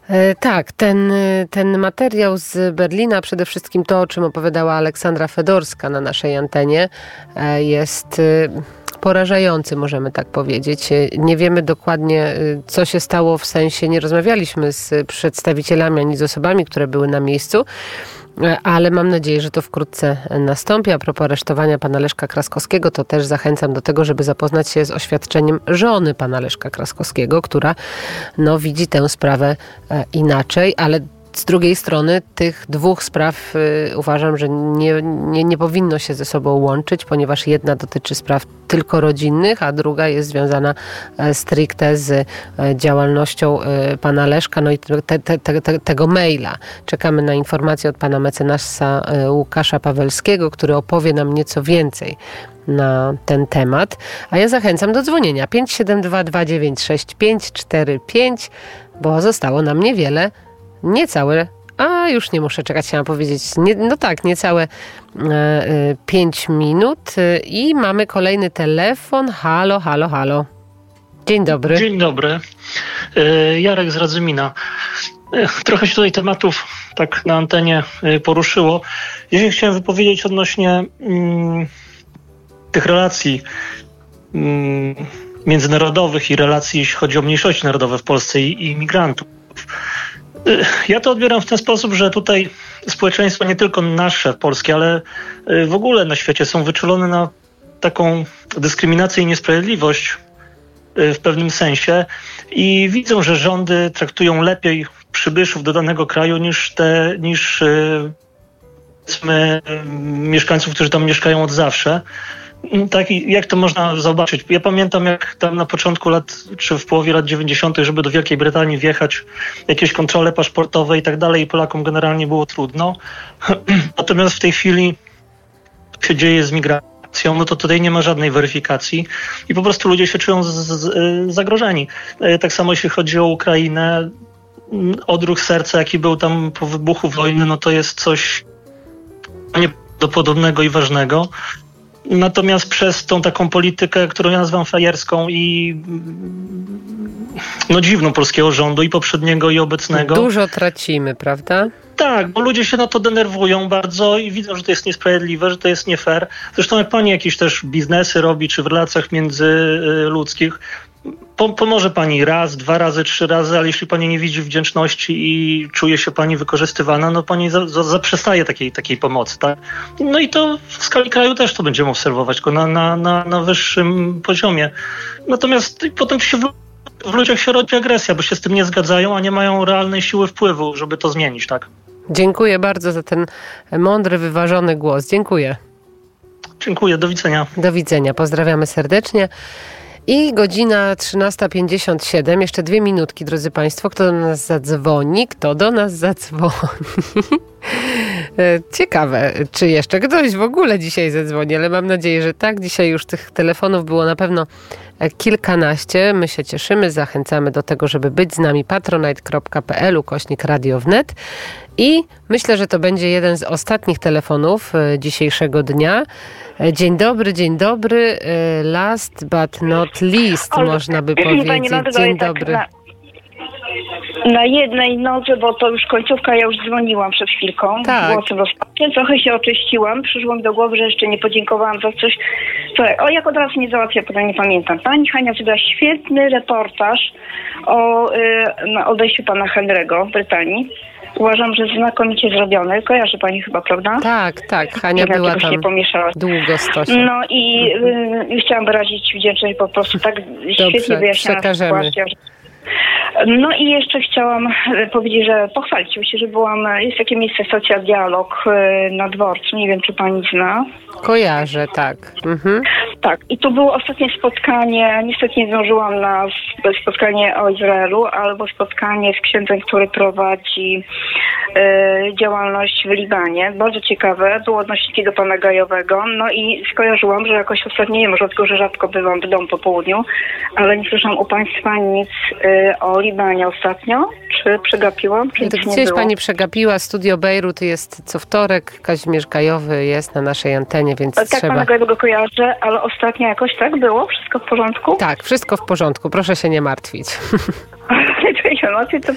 Tak, ten materiał z Berlina, przede wszystkim to, o czym opowiadała Aleksandra Fedorska na naszej antenie, jest porażający, możemy tak powiedzieć. Nie wiemy dokładnie, co się stało, w sensie nie rozmawialiśmy z przedstawicielami ani z osobami, które były na miejscu, ale mam nadzieję, że to wkrótce nastąpi. A propos aresztowania pana Leszka Kraskowskiego, to też zachęcam do tego, żeby zapoznać się z oświadczeniem żony pana Leszka Kraskowskiego, która widzi tę sprawę inaczej, ale z drugiej strony tych dwóch spraw uważam, że nie powinno się ze sobą łączyć, ponieważ jedna dotyczy spraw tylko rodzinnych, a druga jest związana stricte z działalnością pana Leszka, i tego maila. Czekamy na informacje od pana mecenasa Łukasza Pawelskiego, który opowie nam nieco więcej na ten temat. A ja zachęcam do dzwonienia 572 296 545, bo zostało nam niewiele. Niecałe, już nie muszę czekać, chciałam powiedzieć, niecałe 5 minut i mamy kolejny telefon. Halo, halo, halo. Dzień dobry. Dzień dobry. Jarek z Radzymina. Trochę się tutaj tematów tak na antenie poruszyło. Ja chciałem wypowiedzieć odnośnie tych relacji międzynarodowych i relacji, jeśli chodzi o mniejszości narodowe w Polsce i imigrantów. Ja to odbieram w ten sposób, że tutaj społeczeństwo nie tylko nasze, polskie, ale w ogóle na świecie są wyczulone na taką dyskryminację i niesprawiedliwość w pewnym sensie i widzą, że rządy traktują lepiej przybyszów do danego kraju niż mieszkańców, którzy tam mieszkają od zawsze. Tak, jak to można zobaczyć? Ja pamiętam, jak tam na początku lat, czy w połowie lat 90., żeby do Wielkiej Brytanii wjechać, jakieś kontrole paszportowe i tak dalej, i Polakom generalnie było trudno. Natomiast w tej chwili się dzieje z migracją, to tutaj nie ma żadnej weryfikacji i po prostu ludzie się czują zagrożeni. Tak samo jeśli chodzi o Ukrainę, odruch serca, jaki był tam po wybuchu wojny, to jest coś nieprawdopodobnego i ważnego. Natomiast przez tą taką politykę, którą ja nazywam frajerską i dziwną polskiego rządu i poprzedniego i obecnego. Dużo tracimy, prawda? Tak, bo ludzie się na to denerwują bardzo i widzą, że to jest niesprawiedliwe, że to jest nie fair. Zresztą jak pani jakieś też biznesy robi, czy w relacjach międzyludzkich, pomoże pani raz, 2 razy, 3 razy, ale jeśli pani nie widzi wdzięczności i czuje się pani wykorzystywana, pani zaprzestaje takiej pomocy, tak? I to w skali kraju też to będziemy obserwować, tylko na wyższym poziomie. Natomiast potem w ludziach się rodzi agresja, bo się z tym nie zgadzają, a nie mają realnej siły wpływu, żeby to zmienić, tak? Dziękuję bardzo za ten mądry, wyważony głos. Dziękuję. Dziękuję, do widzenia. Do widzenia, pozdrawiamy serdecznie. I godzina 13:57, jeszcze 2 minutki, drodzy Państwo. Kto do nas zadzwoni? Ciekawe, czy jeszcze ktoś w ogóle dzisiaj zadzwoni, ale mam nadzieję, że tak. Dzisiaj już tych telefonów było na pewno kilkanaście. My się cieszymy, zachęcamy do tego, żeby być z nami. patronite.pl/Radio Wnet. I myślę, że to będzie jeden z ostatnich telefonów dzisiejszego dnia. Dzień dobry. Last but not least, można by powiedzieć. Dzień dobry. Na jednej nodze, bo to już końcówka, ja już dzwoniłam przed chwilką. Tak. Głosem ostatnio, trochę się oczyściłam. Przyszło mi do głowy, że jeszcze nie podziękowałam za coś. Jak od razu nie załatwię, potem nie pamiętam. Pani Hania zrobiła świetny reportaż o odejściu pana Henry'ego w Brytanii. Uważam, że znakomicie zrobiony. Kojarzy pani chyba, prawda? Tak. Hania była tam długo stosie. I chciałam wyrazić wdzięczność, po prostu tak świetnie wyjaśniona sytuacja. I jeszcze chciałam powiedzieć, że pochwalić się, że jest takie miejsce Stacja Dialog na Dworcu. Nie wiem, czy pani zna. Kojarzę, tak. Mhm. Tak. I tu było ostatnie spotkanie. Niestety nie zdążyłam na spotkanie o Izraelu, albo spotkanie z księdzem, który prowadzi działalność w Libanie. Bardzo ciekawe. Było odnośniki do pana Gajowego. I skojarzyłam, że jakoś ostatnio, nie może tylko, że rzadko bywam w domu po południu, ale nie słyszałam u państwa nic o Libanie ostatnio. Czy przegapiłam? Czy gdzieś pani przegapiła. Studio Bejrut jest co wtorek. Kazimierz Gajowy jest na naszej antenie, więc tak, trzeba... pana Gajowego kojarzę, ale ostatnio jakoś tak było? Wszystko w porządku? Tak, wszystko w porządku. Proszę się nie martwić. To